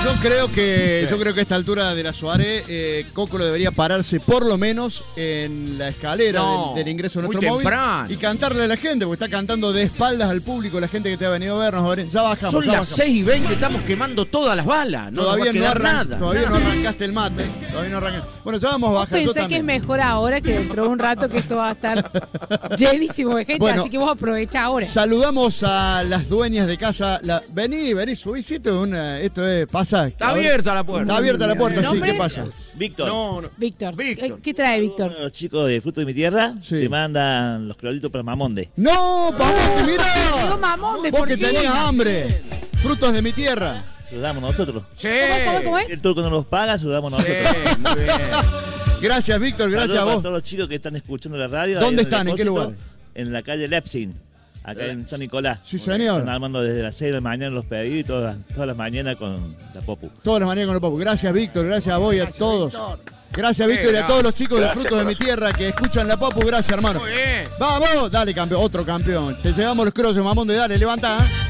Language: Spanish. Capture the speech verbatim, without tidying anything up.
Yo creo que sí. yo creo que a esta altura de la Suárez, eh, Cocolo debería pararse por lo menos en la escalera no, del, del ingreso a nuestro móvil temprano. Y cantarle a la gente, porque está cantando de espaldas al público, la gente que te ha venido a vernos. Ya bajamos. Son ya las bajamos. seis y veinte, estamos quemando todas las balas. No todavía no, no, arran nada. todavía no arrancaste el mate. Todavía no arrancaste. Bueno, ya vamos a bajar. Pensé que es mejor ahora que dentro de un rato que esto va a estar llenísimo de gente, bueno, así que vos aprovechá ahora. Saludamos a las dueñas de casa. La... Vení, vení, subí, esto, una... esto es, pasa. Está abierta la puerta. Está abierta la puerta, sí, ¿qué pasa? Víctor. No, no. Víctor. Víctor. ¿Qué trae Víctor? Los chicos de Fruto de mi Tierra sí. te mandan los criolitos para Mamonde. ¡No, papá, mirá! No, Mamonde, vos que tenías hambre. Frutos de mi tierra. Saludamos nosotros. Sí. ¿Cómo, cómo, cómo es? El turco no los paga, saludamos nosotros. Sí, muy bien. Gracias, Víctor, gracias Saludos a vos. Para todos los chicos que están escuchando la radio. ¿Dónde en están? ¿En qué lugar? En la calle Lepsin, acá eh. en San Nicolás. Sí, señor. Están armando desde las seis de la mañana los pedidos y todas, todas las mañanas con la Popu. Todas las mañanas con la Popu. Gracias, Víctor, gracias a vos y a todos. Gracias, Víctor, y a todos los chicos de Frutos de mi Tierra que escuchan la Popu. Gracias, hermano. Muy bien. Vamos, dale, campeón, otro campeón. Te llevamos los crollos, mamón de dale, levanta. ¿eh?